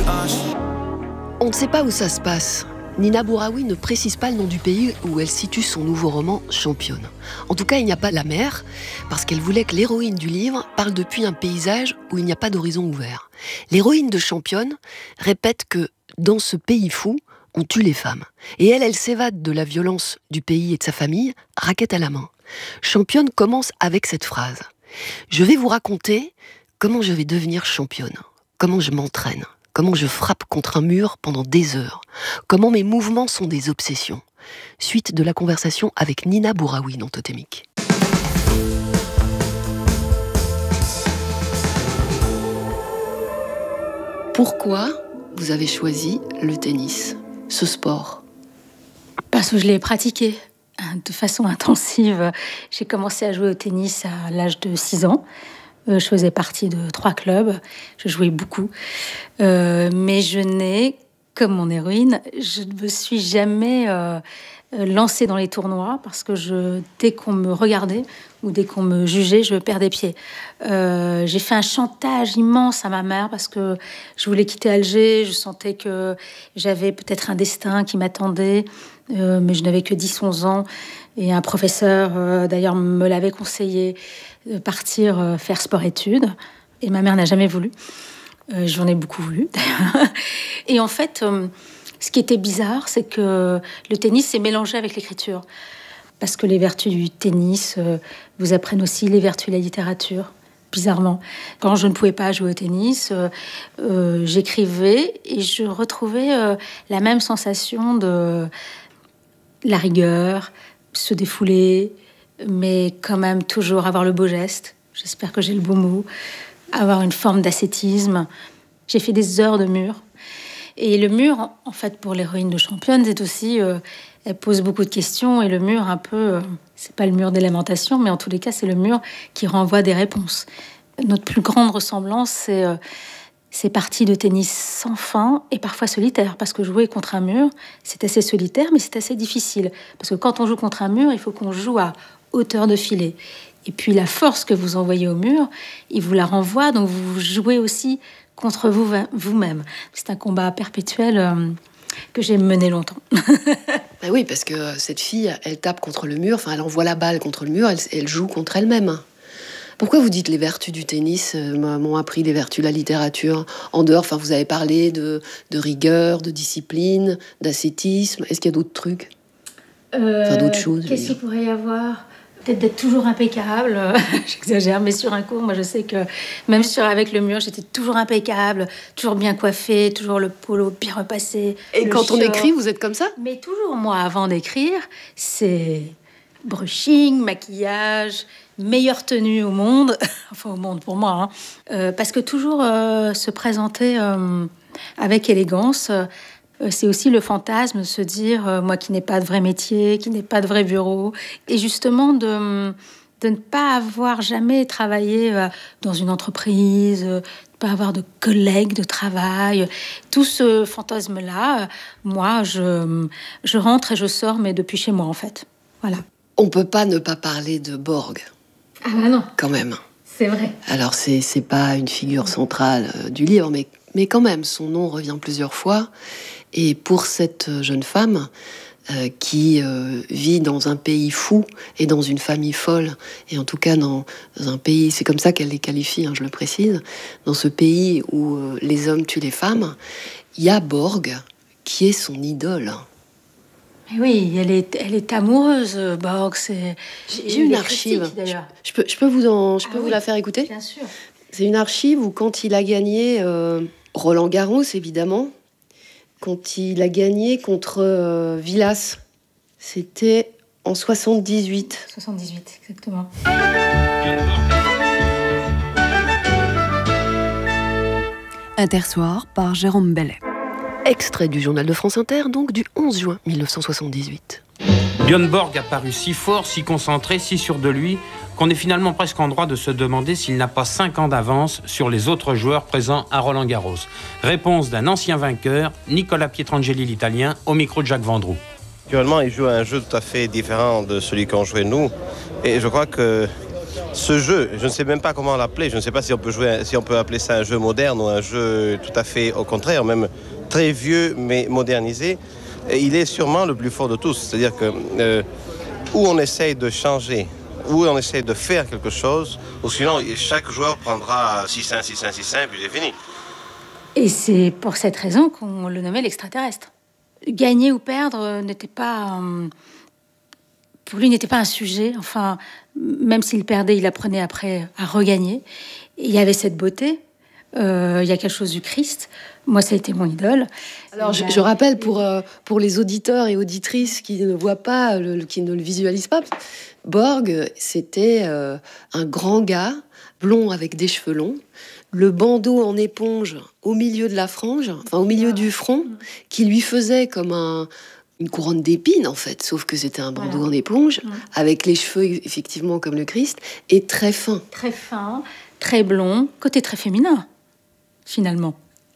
On ne sait pas où ça se passe. Nina Bouraoui ne précise pas le nom du pays où elle situe son nouveau roman Championne. En tout cas, il n'y a pas la mer, parce qu'elle voulait que l'héroïne du livre parle depuis un paysage où il n'y a pas d'horizon ouvert. L'héroïne de Championne répète que dans ce pays fou, on tue les femmes. Et elle s'évade de la violence du pays et de sa famille, raquette à la main. Championne commence avec cette phrase. Je vais vous raconter comment je vais devenir championne, comment je m'entraîne. Comment je frappe contre un mur pendant des heures. Comment mes mouvements sont des obsessions. Suite de la conversation avec Nina Bouraoui dans Totémique. Pourquoi vous avez choisi le tennis, ce sport ? Parce que je l'ai pratiqué de façon intensive. J'ai commencé à jouer au tennis à l'âge de 6 ans. Je faisais partie de 3 clubs, je jouais beaucoup. Mais je n'ai, comme mon héroïne, je ne me suis jamais lancée dans les tournois parce que dès qu'on me regardait ou dès qu'on me jugeait, je perdais pied. J'ai fait un chantage immense à ma mère parce que je voulais quitter Alger. Je sentais que j'avais peut-être un destin qui m'attendait, mais je n'avais que 10-11 ans. Et un professeur, d'ailleurs, me l'avait conseillé de partir faire sport-études. Et ma mère n'a jamais voulu. J'en ai beaucoup voulu, d'ailleurs. Et en fait, ce qui était bizarre, c'est que le tennis s'est mélangé avec l'écriture. Parce que les vertus du tennis vous apprennent aussi les vertus de la littérature, bizarrement. Quand je ne pouvais pas jouer au tennis, j'écrivais et je retrouvais la même sensation de la rigueur, se défouler, mais quand même toujours avoir le beau geste. J'espère que j'ai le beau mot. Avoir une forme d'ascétisme. J'ai fait des heures de mur. Et le mur, en fait, pour l'héroïne de Championne, c'est aussi... elle pose beaucoup de questions. Et le mur, un peu... c'est pas le mur des lamentations, mais en tous les cas, c'est le mur qui renvoie des réponses. Notre plus grande ressemblance, c'est ces parties de tennis sans fin et parfois solitaires. Parce que jouer contre un mur, c'est assez solitaire, mais c'est assez difficile. Parce que quand on joue contre un mur, il faut qu'on joue à hauteur de filet. Et puis la force que vous envoyez au mur, il vous la renvoie, donc vous jouez aussi contre vous-même. C'est un combat perpétuel que j'ai mené longtemps. Ben oui, parce que cette fille, elle tape contre le mur, enfin elle envoie la balle contre le mur, elle joue contre elle-même. Pourquoi vous dites les vertus du tennis m'ont appris les vertus de la littérature en dehors, enfin vous avez parlé de rigueur, de discipline, d'ascétisme. Est-ce qu'il y a d'autres trucs, d'autres choses? Qu'est-ce qu'il pourrait y avoir? Peut-être d'être toujours impeccable. J'exagère, mais sur un cours, moi je sais que même avec le mur, j'étais toujours impeccable, toujours bien coiffée, toujours le polo bien repassé. Et quand on écrit, vous êtes comme ça? Mais toujours, moi, avant d'écrire, c'est brushing, maquillage, meilleure tenue au monde, enfin au monde pour moi, hein. Parce que toujours se présenter avec élégance, c'est aussi le fantasme de se dire, moi qui n'ai pas de vrai métier, qui n'ai pas de vrai bureau, et justement de ne pas avoir jamais travaillé dans une entreprise, de ne pas avoir de collègues de travail. Tout ce fantasme-là, moi, je rentre et je sors, mais depuis chez moi, en fait. Voilà. On peut pas ne pas parler de Borg. Ah bah non. Quand même. C'est vrai. Alors, c'est pas une figure centrale du livre, mais quand même, son nom revient plusieurs fois. Et pour cette jeune femme qui vit dans un pays fou et dans une famille folle, et en tout cas dans un pays, c'est comme ça qu'elle les qualifie, hein, je le précise, dans ce pays où les hommes tuent les femmes, il y a Borg qui est son idole. Oui, elle est amoureuse, Borg. J'ai une archive. Je peux vous la faire écouter ? Bien sûr. C'est une archive où quand il a gagné Roland Garros, évidemment, quand il a gagné contre Villas, c'était en 78. 78, exactement. Intersoir par Jérôme Bellet. Extrait du journal de France Inter, donc du 11 juin 1978. Björn Borg a paru si fort, si concentré, si sûr de lui, qu'on est finalement presque en droit de se demander s'il n'a pas 5 ans d'avance sur les autres joueurs présents à Roland-Garros. Réponse d'un ancien vainqueur, Nicolas Pietrangeli, l'Italien, au micro de Jacques Vendroux. Actuellement, il joue un jeu tout à fait différent de celui qu'on jouait nous. Et je crois que ce jeu, je ne sais même pas comment l'appeler, je ne sais pas si on peut appeler ça un jeu moderne ou un jeu tout à fait au contraire, même très vieux mais modernisé, il est sûrement le plus fort de tous. C'est-à-dire que où on essaye de changer, où on essaye de faire quelque chose, ou sinon chaque joueur prendra 6-1, 6-1, 6-1, puis c'est fini. Et c'est pour cette raison qu'on le nommait l'extraterrestre. Gagner ou perdre n'était pas... pour lui, n'était pas un sujet. Enfin, même s'il perdait, il apprenait après à regagner. Et il y avait cette beauté. Il y a quelque chose du Christ. Moi, ça a été mon idole. Alors, je rappelle pour les auditeurs et auditrices qui ne voient pas, qui ne le visualisent pas, Borg, c'était un grand gars, blond avec des cheveux longs, le bandeau en éponge au milieu de la frange, enfin au milieu du front, qui lui faisait comme une couronne d'épines, en fait, sauf que c'était un bandeau en éponge, avec les cheveux, effectivement, comme le Christ, et très fin. Très fin, très blond, côté très féminin, finalement.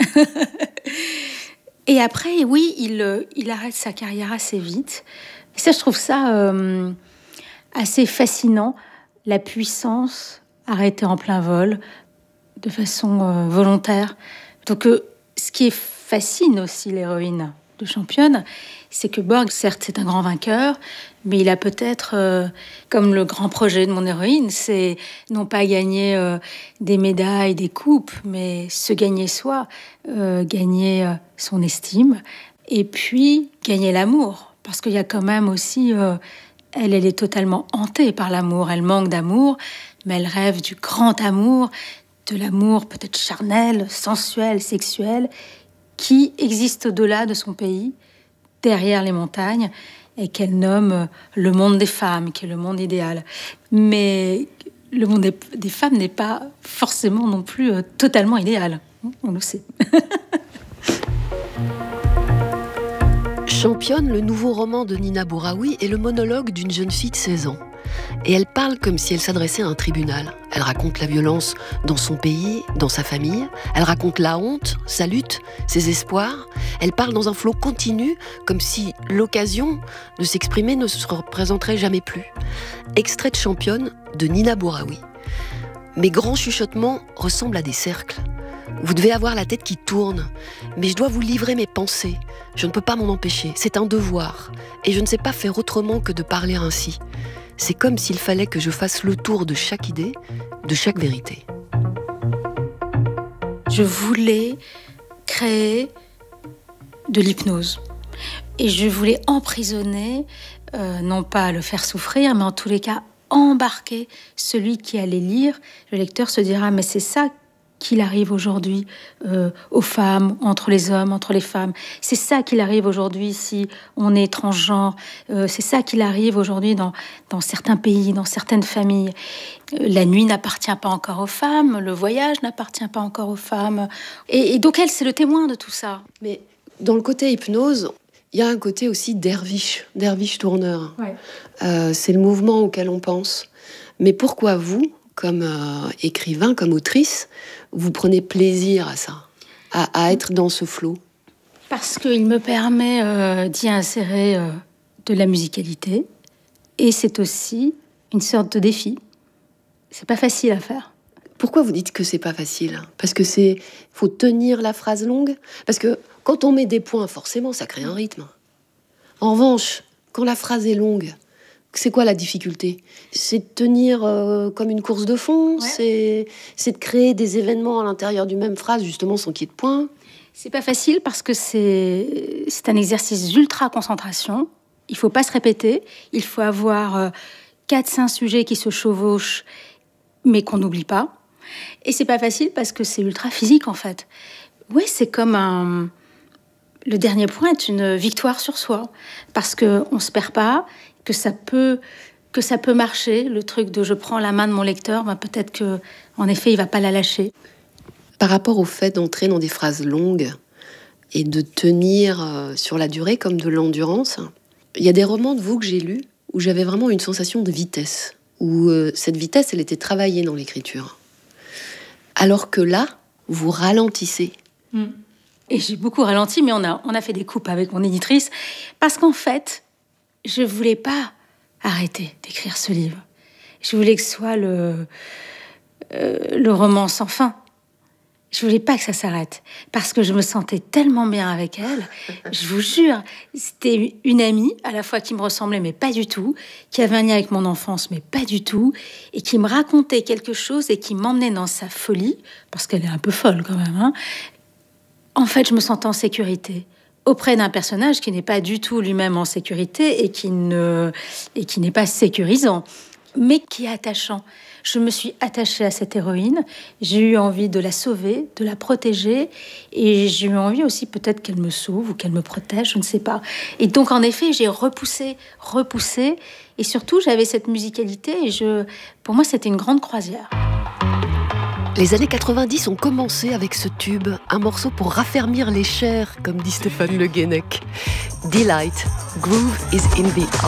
Et après, oui, il arrête sa carrière assez vite. Et ça, je trouve ça assez fascinant, la puissance arrêtée en plein vol, de façon volontaire. Donc, ce qui fascine aussi l'héroïne de Championne, c'est que Borg, certes, c'est un grand vainqueur, mais il a peut-être, comme le grand projet de mon héroïne, c'est non pas gagner des médailles, des coupes, mais se gagner soi, gagner son estime, et puis gagner l'amour. Parce qu'il y a quand même aussi... elle est totalement hantée par l'amour. Elle manque d'amour, mais elle rêve du grand amour, de l'amour peut-être charnel, sensuel, sexuel, qui existe au-delà de son pays, derrière les montagnes, et qu'elle nomme le monde des femmes, qui est le monde idéal. Mais le monde des femmes n'est pas forcément non plus totalement idéal. On le sait. Championne, le nouveau roman de Nina Bouraoui, est le monologue d'une jeune fille de 16 ans. Et elle parle comme si elle s'adressait à un tribunal. Elle raconte la violence dans son pays, dans sa famille. Elle raconte la honte, sa lutte, ses espoirs. Elle parle dans un flot continu, comme si l'occasion de s'exprimer ne se représenterait jamais plus. Extrait de Championne de Nina Bouraoui. Mes grands chuchotements ressemblent à des cercles. Vous devez avoir la tête qui tourne, mais je dois vous livrer mes pensées. Je ne peux pas m'en empêcher, c'est un devoir. Et je ne sais pas faire autrement que de parler ainsi. C'est comme s'il fallait que je fasse le tour de chaque idée, de chaque vérité. Je voulais créer de l'hypnose. Et je voulais emprisonner, non pas le faire souffrir, mais en tous les cas embarquer celui qui allait lire. Le lecteur se dira, mais c'est ça qu'il arrive aujourd'hui aux femmes, entre les hommes, entre les femmes. C'est ça qu'il arrive aujourd'hui si on est transgenre. C'est ça qu'il arrive aujourd'hui dans certains pays, dans certaines familles. La nuit n'appartient pas encore aux femmes, le voyage n'appartient pas encore aux femmes. Et donc elle, c'est le témoin de tout ça. Mais dans le côté hypnose, il y a un côté aussi derviche tourneur. Ouais. C'est le mouvement auquel on pense. Mais pourquoi vous, comme écrivain, comme autrice, vous prenez plaisir à ça, à être dans ce flot? Parce qu'il me permet d'y insérer de la musicalité. Et c'est aussi une sorte de défi. C'est pas facile à faire. Pourquoi vous dites que c'est pas facile? Parce que faut tenir la phrase longue? Parce que quand on met des points, forcément, ça crée un rythme. En revanche, quand la phrase est longue, c'est quoi la difficulté? C'est de tenir comme une course de fond, ouais. C'est de créer des événements à l'intérieur d'une même phrase, justement, sans qu'il y ait de points. C'est pas facile parce que c'est un exercice d'ultra concentration. Il faut pas se répéter. Il faut avoir 4-5 sujets qui se chevauchent, mais qu'on n'oublie pas. Et c'est pas facile parce que c'est ultra physique, en fait. Ouais, c'est comme le dernier point est une victoire sur soi. Parce qu'on se perd pas, que ça peut marcher, le truc de je prends la main de mon lecteur, ben peut-être que en effet il va pas la lâcher. Par rapport au fait d'entrer dans des phrases longues et de tenir sur la durée comme de l'endurance, il y a des romans de vous que j'ai lus où j'avais vraiment une sensation de vitesse, où cette vitesse elle était travaillée dans l'écriture, alors que là vous ralentissez. Et j'ai beaucoup ralenti, mais on a fait des coupes avec mon éditrice parce qu'en fait je voulais pas arrêter d'écrire ce livre. Je voulais que ce soit le roman sans fin. Je voulais pas que ça s'arrête parce que je me sentais tellement bien avec elle. Je vous jure, c'était une amie à la fois qui me ressemblait mais pas du tout, qui avait un lien avec mon enfance mais pas du tout, et qui me racontait quelque chose et qui m'emmenait dans sa folie, parce qu'elle est un peu folle quand même, hein. En fait, je me sentais en sécurité auprès d'un personnage qui n'est pas du tout lui-même en sécurité et qui n'est pas sécurisant, mais qui est attachant. Je me suis attachée à cette héroïne, j'ai eu envie de la sauver, de la protéger, et j'ai eu envie aussi peut-être qu'elle me sauve ou qu'elle me protège, je ne sais pas. Et donc en effet, j'ai repoussé, et surtout j'avais cette musicalité, et pour moi c'était une grande croisière. Les années 90 ont commencé avec ce tube, un morceau pour raffermir les chairs, comme dit Stéphane Le Guenec. Delight, groove is in the